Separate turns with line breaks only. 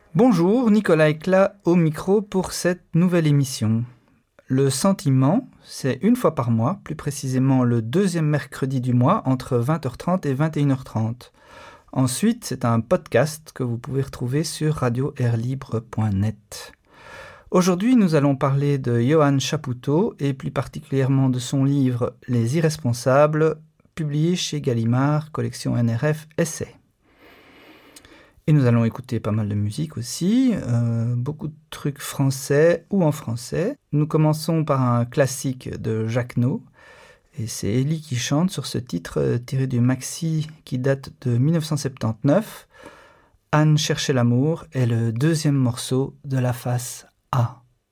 Bonjour, Nicolas Eclat au micro pour cette nouvelle émission. Le Sentiment, c'est une fois par mois, plus précisément le deuxième mercredi du mois entre 20h30 et 21h30. Ensuite, c'est un podcast que vous pouvez retrouver sur radio-airlibre.net. Aujourd'hui, nous allons parler de Johan Chapoutot et plus particulièrement de son livre Les Irresponsables, publié chez Gallimard, collection NRF Essai. Et nous allons écouter pas mal de musique aussi, beaucoup de trucs français ou en français. Nous commençons par un classique de Jacques No, et c'est Ellie qui chante sur ce titre tiré du maxi qui date de 1979. Anne cherchait l'amour est le deuxième morceau de la face A.